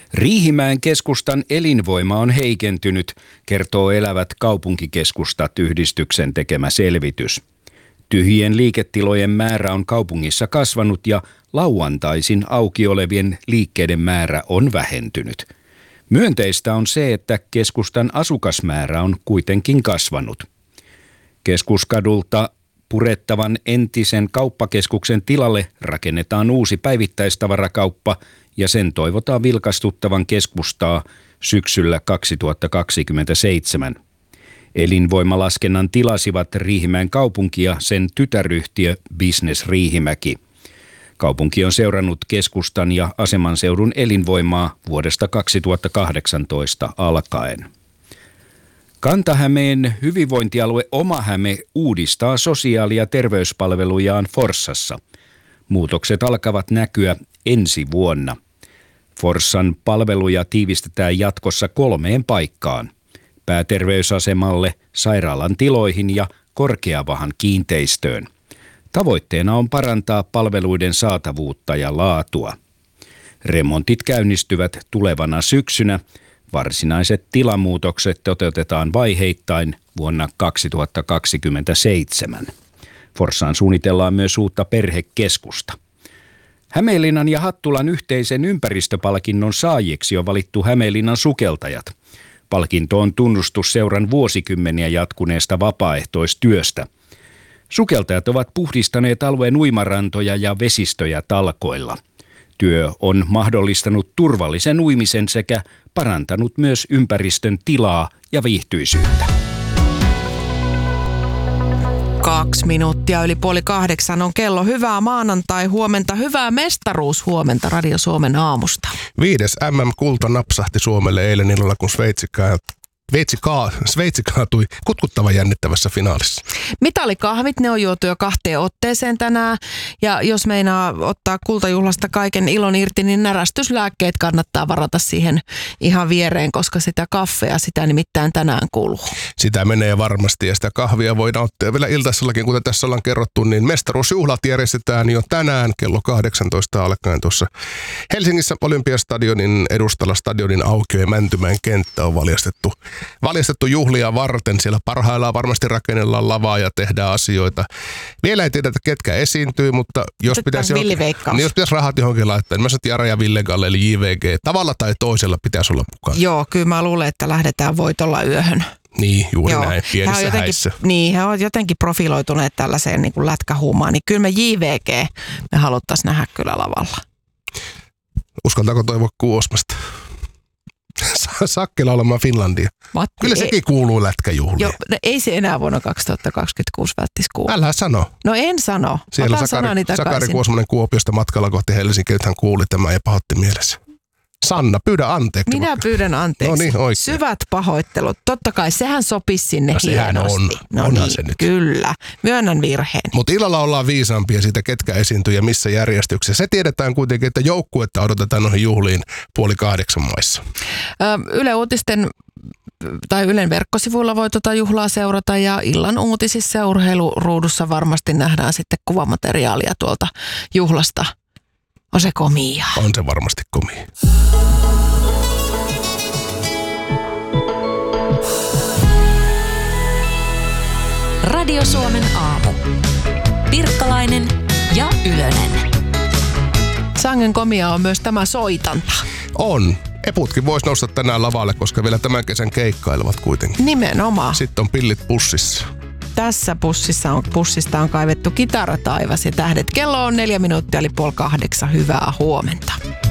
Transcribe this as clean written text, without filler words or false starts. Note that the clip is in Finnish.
Riihimäen keskustan elinvoima on heikentynyt, kertoo Elävät kaupunkikeskustat -yhdistyksen tekemä selvitys. Tyhjien liiketilojen määrä on kaupungissa kasvanut ja lauantaisin auki olevien liikkeiden määrä on vähentynyt. Myönteistä on se, että keskustan asukasmäärä on kuitenkin kasvanut. Keskuskadulta purettavan entisen kauppakeskuksen tilalle rakennetaan uusi päivittäistavarakauppa ja sen toivotaan vilkastuttavan keskustaa syksyllä 2027. Elinvoimalaskennan tilasivat Riihimäen kaupunki ja sen tytäryhtiö Business Riihimäki. Kaupunki on seurannut keskustan ja asemanseudun elinvoimaa vuodesta 2018 alkaen. Kanta-Hämeen hyvinvointialue Oma-Häme uudistaa sosiaali- ja terveyspalvelujaan Forssassa. Muutokset alkavat näkyä ensi vuonna. Forssan palveluja tiivistetään jatkossa 3 paikkaan: pääterveysasemalle, sairaalan tiloihin ja Korkeavahan kiinteistöön. Tavoitteena on parantaa palveluiden saatavuutta ja laatua. Remontit käynnistyvät tulevana syksynä. Varsinaiset tilamuutokset toteutetaan vaiheittain vuonna 2027. Forssaan suunnitellaan myös uutta perhekeskusta. Hämeenlinnan ja Hattulan yhteisen ympäristöpalkinnon saajiksi on valittu Hämeenlinnan sukeltajat. Palkinto on tunnustus seuran vuosikymmeniä jatkuneesta vapaaehtoistyöstä. Sukeltajat ovat puhdistaneet alueen uimarantoja ja vesistöjä talkoilla. Työ on mahdollistanut turvallisen uimisen sekä parantanut myös ympäristön tilaa ja viihtyisyyttä. 2 minuuttia yli 7:30 on kello. Hyvää maanantai-huomenta, hyvää mestaruushuomenta Radio Suomen aamusta. 5. MM-kulta napsahti Suomelle eilen illalla, kun Sveitsi kaatui kutkuttavan jännittävässä finaalissa. Mitalikahvit, ne on juotu jo 2 otteeseen tänään. Ja jos meinaa ottaa kultajuhlasta kaiken ilon irti, niin närästyslääkkeet kannattaa varata siihen ihan viereen, koska sitä kaffea, sitä nimittäin tänään kuluu. Sitä menee varmasti ja sitä kahvia voidaan ottaa vielä iltaisellakin, kuten tässä ollaan kerrottu, niin mestaruusjuhlat järjestetään jo tänään kello 18 alkaen tuossa Helsingissä Olympiastadionin edustalla. Stadionin aukio ja Mäntymäen kenttä on valjastettu juhlia varten. Siellä parhaillaan varmasti rakennellaan lavaa ja tehdään asioita. Vielä ei tiedetä, ketkä esiintyy, mutta jos pitäisi rahat johonkin laittaa, niin mä sanon, että Jara ja Ville Galle, eli JVG, tavalla tai toisella pitäisi olla mukana. Joo, kyllä mä luulen, että lähdetään voitolla yöhön. Niin, juuri näin, pienissä häissä. Niin, he ovat jotenkin profiloituneet tällaiseen niin kuin lätkähuumaan, niin kyllä me JVG me haluttaisiin nähdä kyllä lavalla. Uskaltaako toivoa Kuosmasta? Sakkela olemaan Finlandia. Kyllä sekin kuuluu lätkäjuhliin. Joo, ei se enää vuonna 2026 välttis kuulu. Älä sano. No en sano. Siellä Sakari Kuosmanen Kuopiosta matkalla kohti Helsinkiä, että hän kuuli tämän ja pahoitti mielessä. Sanna, pyydä anteeksi. Minä pyydän anteeksi. No niin, oikein. Syvät pahoittelut. Totta kai sehän sopisi sinne hienosti. Onhan niin, se nyt. Kyllä, myönnän virheen. Mutta illalla ollaan viisaampia siitä, ketkä esiintyy ja missä järjestyksessä. Se tiedetään kuitenkin, että joukkuetta odotetaan noihin juhliin 7:30 maissa. Yle Uutisten tai Ylen verkkosivuilla voi juhlaa seurata ja illan uutisissa ja urheiluruudussa varmasti nähdään sitten kuvamateriaalia tuolta juhlasta. On se komia. On se varmasti komia. Radio Suomen aamu. Pirkkalainen ja Ylönen. Sangen komia on myös tämä soitanta. On. Eputkin vois nousta tänään lavalle, koska vielä tämän kesän keikkailevat kuitenkin. Nimenomaan. Sitten on pillit pussissa. Tässä pussista on kaivettu Kitarataivas ja tähdet. Kello on 4 minuuttia eli 7:30. Hyvää huomenta.